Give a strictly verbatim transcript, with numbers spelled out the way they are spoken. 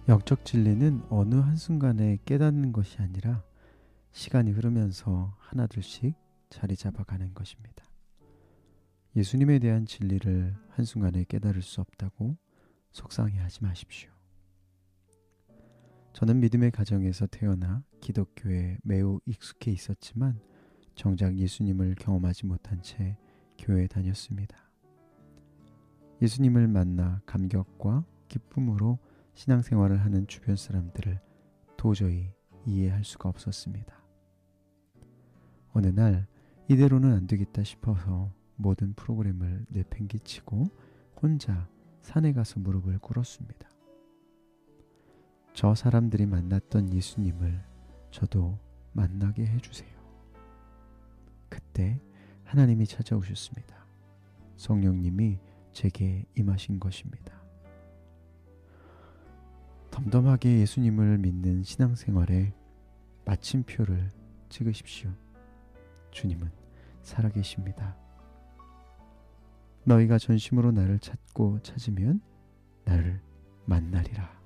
영적 진리는 어느 한순간에 깨닫는 것이 아니라 시간이 흐르면서 하나둘씩 자리 잡아가는 것입니다. 예수님에 대한 진리를 한순간에 깨달을 수 없다고 속상해하지 마십시오. 저는 믿음의 가정에서 태어나 기독교에 매우 익숙해 있었지만 정작 예수님을 경험하지 못한 채 교회에 다녔습니다. 예수님을 만나 감격과 기쁨으로 신앙생활을 하는 주변 사람들을 도저히 이해할 수가 없었습니다. 어느 날 이대로는 안 되겠다 싶어서 모든 프로그램을 내팽개치고 혼자 산에 가서 무릎을 꿇었습니다. 저 사람들이 만났던 예수님을 저도 만나게 해주세요. 그때 하나님이 찾아오셨습니다. 성령님이 제게 임하신 것입니다. 덤덤하게 예수님을 믿는 신앙생활에 마침표를 찍으십시오. 주님은 살아계십니다. 너희가 전심으로 나를 찾고 찾으면 나를 만나리라.